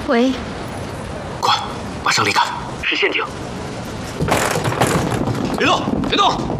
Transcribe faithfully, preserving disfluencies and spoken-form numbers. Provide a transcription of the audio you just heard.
喂， 快，马上离开。 是陷阱。 别动，别动！